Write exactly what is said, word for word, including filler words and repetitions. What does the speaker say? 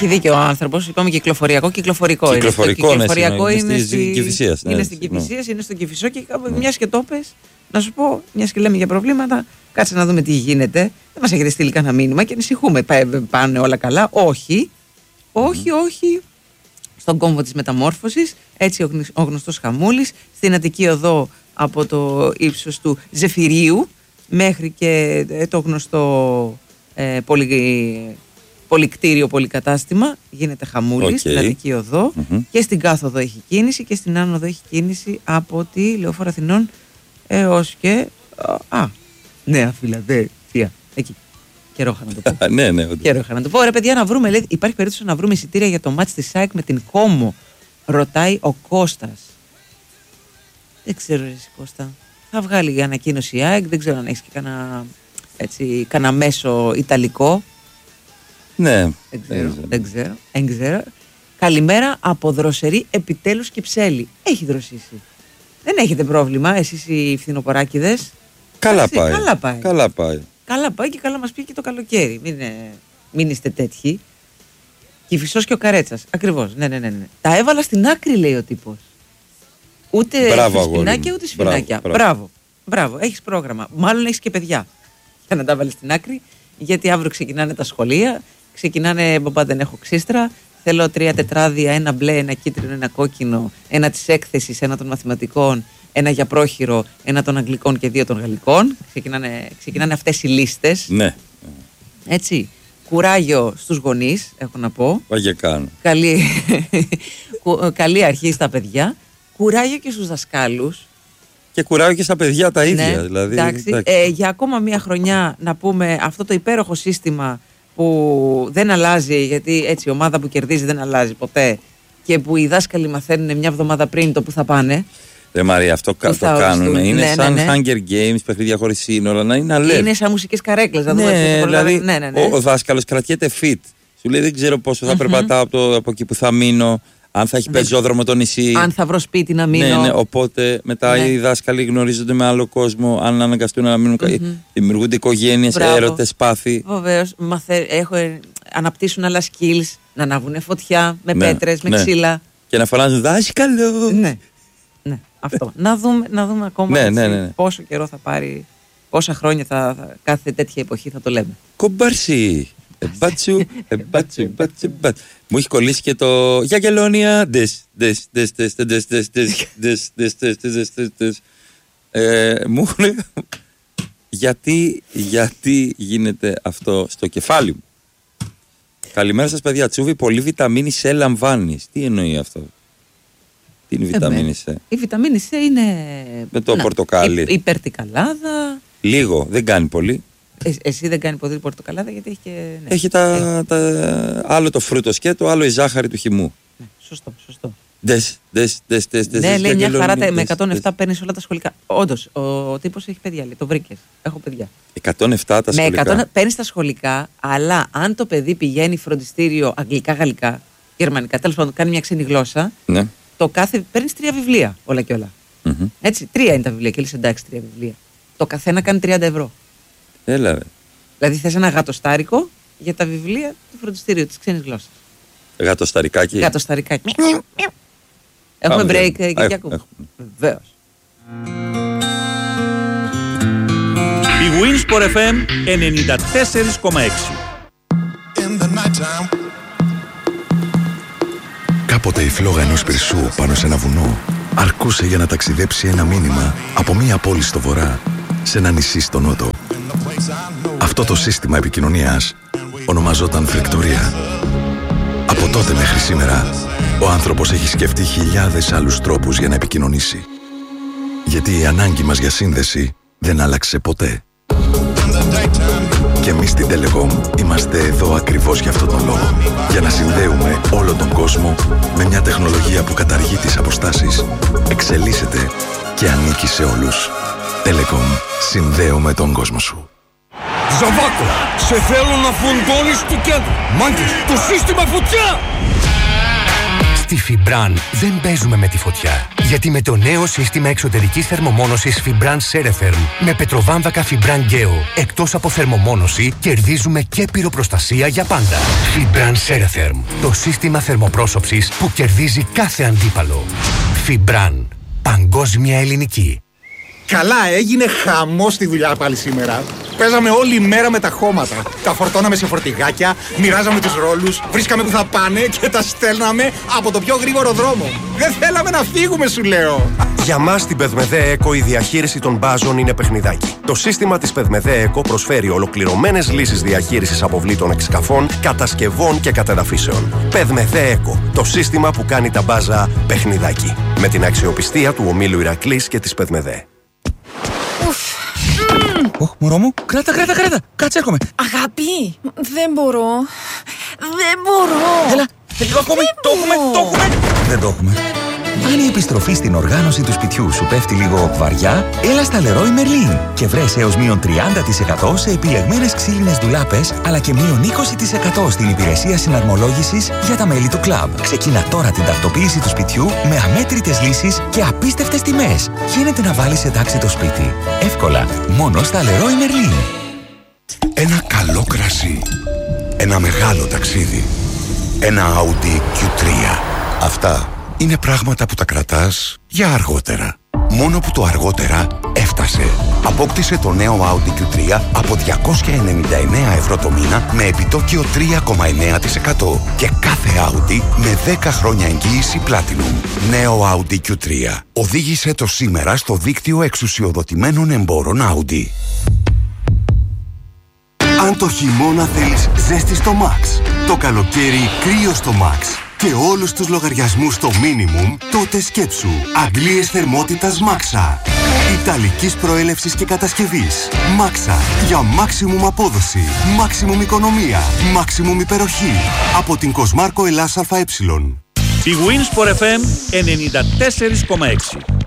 Έχει δίκιο ο άνθρωπος. Είπαμε κυκλοφοριακό, κυκλοφορικό. Κυκλοφορικό, είναι. Κυκλοφοριακό ναι, είναι, είναι στη Κηφισίας. Είναι Ναι, στην ναι. Κηφισίας, είναι στον Κηφισό και ναι. Μιας και το πες, να σου πω, μιας και λέμε για προβλήματα, κάτσε να δούμε τι γίνεται. Δεν μας έχετε στείλει κανένα μήνυμα και ανησυχούμε. Πάνε όλα καλά. Όχι, όχι, mm. όχι. Στον κόμβο της μεταμόρφωσης, έτσι ο γνωστός Χαμούλης, στην Αττική Οδό από το ύψος του Ζεφυρίου μέχρι και το γνωστό ε, πολυ, πολυκτήριο, πολυκατάστημα, γίνεται Χαμούλης, okay. στην Αττική Οδό mm-hmm. και στην Κάθοδο έχει κίνηση και στην Άνω Οδό έχει κίνηση από τη Λεωφόρο Αθηνών έως και α, Νέα Φιλαδέλφια, εκεί. Καιρό είχα να το πω. ναι, ναι, Καιρό είχα να το πω. Ρε παιδιά, να βρούμε, λέει, υπάρχει περίπτωση να βρούμε εισιτήρια για το μάτς της ΣΑΕΚ με την Κόμο, ρωτάει ο Κώστας. Δεν ξέρω, ρε Κώστα. Θα βγάλει η ανακοίνωση η ΑΕΚ, δεν ξέρω αν έχεις και κανένα, έτσι, κανένα μέσο ιταλικό. Ναι. Δεν ξέρω, δεν ξέρω, δεν ξέρω. Καλημέρα από Δροσερή, επιτέλους Κυψέλη. Έχει δροσίσει. Δεν έχετε πρόβλημα, εσείς οι φθινοποράκηδες. Καλά έτσι, πάει. Καλά πάει. Καλά πάει. Καλά πάει και καλά μας πήγε και το καλοκαίρι. Μην, ε, μην είστε τέτοιοι. Κηφισός και ο Καρέτσας. Ακριβώς. Ναι, ναι, ναι, ναι. Τα έβαλα στην άκρη, λέει ο τύπος. Ούτε σπινάκια ούτε σφινάκια. Μπράβο, μπράβο. Μπράβο. Έχεις πρόγραμμα. Μάλλον έχεις και παιδιά. Για να τα βάλεις στην άκρη. Γιατί αύριο ξεκινάνε τα σχολεία. Ξεκινάνε, μπαμπά, δεν έχω ξύστρα. Θέλω τρία τετράδια, ένα μπλε, ένα κίτρινο, ένα κόκκινο. Ένα της έκθεσης, ένα των μαθηματικών. Ένα για πρόχειρο, ένα των αγγλικών και δύο των γαλλικών. Ξεκινάνε, ξεκινάνε αυτές οι λίστες. Ναι. Έτσι. Κουράγιο στους γονείς, έχω να πω. Πάγε κάνω. Καλή, καλή αρχή στα παιδιά. Κουράγιο και στους δασκάλους. Και κουράγιο και στα παιδιά τα ίδια. Ναι, δηλαδή, εντάξει. εντάξει. Ε, για ακόμα μία χρονιά να πούμε αυτό το υπέροχο σύστημα που δεν αλλάζει, γιατί έτσι η ομάδα που κερδίζει δεν αλλάζει ποτέ και που οι δάσκαλοι μαθαίνουν μια εβδομάδα πριν το που θα πάνε. Ρε Μαρία, αυτό το κάνουν. Είναι ναι, σαν ναι, ναι. Hunger Games, παιχνίδια χωρίς σύνορα, να είναι αλεύθερο. Είναι σαν μουσικές καρέκλες. Να ναι, δούμε δηλαδή, ναι, ναι, ναι. Ο, ο δάσκαλος κρατιέται fit. Σου λέει δεν ξέρω πόσο θα mm-hmm. περπατάω από, το, από εκεί που θα μείνω, αν θα έχει δεν... πεζόδρομο το νησί. Αν θα βρω σπίτι να μείνω. Ναι, ναι, οπότε μετά ναι. οι δάσκαλοι γνωρίζονται με άλλο κόσμο, αν αναγκαστούν να μείνουν. Mm-hmm. Δημιουργούνται οικογένειες, έρωτες, πάθη. Βεβαίως. Μαθε... Έχω... Αναπτύσσουν άλλα skills, να ανάβουν φωτιά με ναι, πέτρες, με ναι. ξύλα. Και να φωνάζουν δάσκαλο. Ναι. Ναι, αυτό. να, δούμε, να δούμε ακόμα ναι, έτσι, ναι, ναι. πόσο καιρό θα πάρει, πόσα χρόνια θα, θα, κάθε τέτοια εποχή θα το λέμε. Κομπάρσι, εμπάτσου, εμπάτσου, εμπάτσου, εμπάτσου. Μου έχει κολλήσει και το Γιαγγελόνια, δες, δες, δες, δες, δες, δες, δες, δες, δες, δες, δες, δες, δες. Μου έχουν... Γιατί, γιατί γίνεται αυτό στο κεφάλι μου. Καλημέρα σας παιδιά, Τσούβι, πολύ βιταμίνη C λαμβάνεις. Τι εννοεί αυτό? Τι είναι η βιταμίνη C? Η βιταμίνη C είναι... Με το να, πορτοκάλι. Η, η περτικαλάδα. Λίγο, δεν κάνει πολύ. Ε, εσύ δεν κάνει πολύ πορτοκαλάδα γιατί έχει και... Ναι. Έχει τα, ε. τα, άλλο το φρούτο σκέτο, άλλο η ζάχαρη του χυμού. Ναι, σωστό, σωστό. Δες, δες, δες, δες, ναι, δες, λέει μια χαρά δες, με εκατόν επτά δες. Παίρνεις όλα τα σχολικά. Όντως, ο, ο τύπος έχει παιδιά, λέει, το βρήκες. Έχω παιδιά. εκατόν επτά τα σχολικά. Με εκατό παίρνεις τα σχολικά, αλλά αν το παιδί πηγαίνει φροντιστήριο αγγλικά, γαλλικά, γερμανικά, τέλος πάντων κάνει μια ξένη γλώσσα, ναι. το κάθε παίρνεις τρία βιβλία, όλα και όλα. Mm-hmm. Έτσι, τρία είναι τα βιβλία και λες εντάξει, τρία βιβλία. Το καθένα κάνει τριάντα ευρώ. Έλα, ρε. Δηλαδή θες ένα γατοστάρικο για τα βιβλία του φροντιστήριου της ξένης γλώσσας. Γατοσταρικάκι. Γατοσταρικάκι. Έχουμε break, Κυριακού. Βεβαίως. Η Winsport εφ εμ ενενήντα τέσσερα κόμμα έξι. Κάποτε η φλόγα ενός πυρσού πάνω σε ένα βουνό αρκούσε για να ταξιδέψει ένα μήνυμα από μία πόλη στο βορρά σε ένα νησί στο νότο. Αυτό το σύστημα επικοινωνίας ονομαζόταν φρεκτορία. Από τότε μέχρι σήμερα, ο άνθρωπος έχει σκεφτεί χιλιάδες άλλους τρόπους για να επικοινωνήσει. Γιατί η ανάγκη μας για σύνδεση δεν άλλαξε ποτέ. Και εμείς στην Telecom είμαστε εδώ ακριβώς για αυτόν τον λόγο. Για να συνδέουμε όλο τον κόσμο με μια τεχνολογία που καταργεί τις αποστάσεις, εξελίσσεται και ανήκει σε όλους. Telecom. Συνδέουμε τον κόσμο σου. Ζαβάκο, σε θέλω να φουντώνεις του κέντρου. Μάγκες, το σύστημα φωτιά! Στη Φιμπραν δεν παίζουμε με τη φωτιά. Γιατί με το νέο σύστημα εξωτερικής θερμομόνωσης Fibran Ceretherm με πετροβάμβακα Fibran Geo, εκτός από θερμομόνωση, κερδίζουμε και πυροπροστασία για πάντα. Fibran Ceretherm, το σύστημα θερμοπρόσωψης που κερδίζει κάθε αντίπαλο. Fibran, παγκόσμια ελληνική. Καλά, έγινε χαμός στη δουλειά πάλι σήμερα. Παίζαμε όλη μέρα με τα χώματα. Τα φορτώναμε σε φορτηγάκια, μοιράζαμε τους ρόλους, βρίσκαμε που θα πάνε και τα στέλναμε από το πιο γρήγορο δρόμο. Δεν θέλαμε να φύγουμε, σου λέω. Για μας στην Πεδμεδέ Eco η διαχείριση των μπάζων είναι παιχνιδάκι. Το σύστημα της Πεδμεδέ Eco προσφέρει ολοκληρωμένες λύσεις διαχείρισης αποβλήτων εξκαφών, κατασκευών και κατεδαφίσεων. Πεδμεδέ Eco, το σύστημα που κάνει τα μπάζα παιχνιδάκι. Με την αξιοπιστία του ομίλου Ηρακλής και της Πεδμεδέ. Ωχ, μωρό μου, κράτα, κράτα, κράτα. Κάτσε, έρχομαι. Αγάπη, δεν μπορώ. Δεν μπορώ. Έλα, λίγο ακόμη. Το έχουμε, το έχουμε. Δεν το έχουμε. Αν η επιστροφή στην οργάνωση του σπιτιού σου πέφτει λίγο βαριά, έλα στα Leroy Merlin και βρες έως μείον τριάντα τοις εκατό σε επιλεγμένες ξύλινες ντουλάπες, αλλά και μείον είκοσι τοις εκατό στην υπηρεσία συναρμολόγησης για τα μέλη του κλαμπ. Ξεκίνα τώρα την τακτοποίηση του σπιτιού με αμέτρητες λύσεις και απίστευτες τιμές. Γίνεται να βάλεις σε τάξη το σπίτι. Εύκολα, μόνο στα Leroy Merlin. Ένα καλό κρασί. Ένα μεγάλο ταξίδι. Ένα Audi κιου τρία. Αυτά είναι πράγματα που τα κρατάς για αργότερα. Μόνο που το αργότερα έφτασε. Απόκτησε το νέο Audi κιου τρία από διακόσια ενενήντα εννέα ευρώ το μήνα με επιτόκιο τρία κόμμα εννέα τοις εκατό και κάθε Audi με δέκα χρόνια εγγύηση Platinum. Νέο Audi κιου τρία. Οδήγησε το σήμερα στο δίκτυο εξουσιοδοτημένων εμπόρων Audi. Αν το χειμώνα θέλεις ζέστη στο Max, το καλοκαίρι κρύο στο Max και όλους τους λογαριασμούς στο minimum, τότε σκέψου αντλίες θερμότητας Maxa. Ιταλικής προέλευσης και κατασκευής. Maxa για maximum απόδοση, maximum οικονομία, maximum υπεροχή. Από την Κοσμάρκο Ελλάς ΑΕ. Η Winsport εφ εμ ενενήντα τέσσερα κόμμα έξι.